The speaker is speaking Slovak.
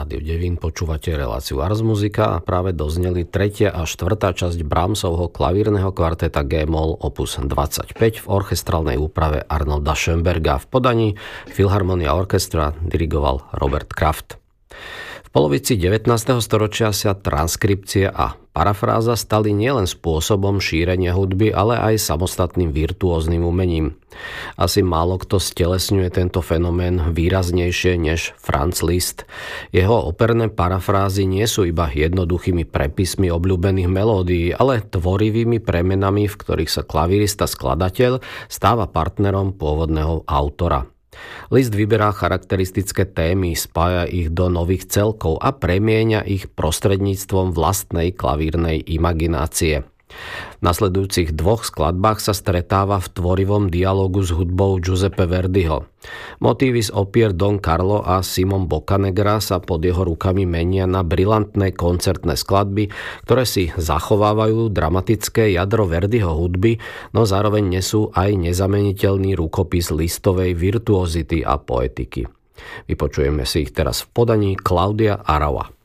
Rádiu Devín, počúvate reláciu Ars Muzika a práve dozneli 3. a 4. časť Brahmsovho klavírneho kvarteta G-moll opus 25 v orchestrálnej úprave Arnolda Schönberga. V podaní Philharmonia Orchestra dirigoval Robert Kraft. V polovici 19. storočia sa transkripcie a parafráza stali nielen spôsobom šírenia hudby, ale aj samostatným virtuóznym umením. Asi málo kto stelesňuje tento fenomén výraznejšie než Franz Liszt. Jeho operné parafrázy nie sú iba jednoduchými prepismi obľúbených melódií, ale tvorivými premenami, v ktorých sa klavírista skladateľ stáva partnerom pôvodného autora. Liszt vyberá charakteristické témy, spája ich do nových celkov a premieňa ich prostredníctvom vlastnej klavírnej imaginácie. V nasledujúcich dvoch skladbách sa stretáva v tvorivom dialogu s hudbou Giuseppe Verdiho. Motívy z opier Don Carlo a Simon Boccanegra sa pod jeho rukami menia na brilantné koncertné skladby, ktoré si zachovávajú dramatické jadro Verdiho hudby, no zároveň nesú aj nezameniteľný rukopis Listovej virtuozity a poetiky. Vypočujeme si ich teraz v podaní Claudia Arrau.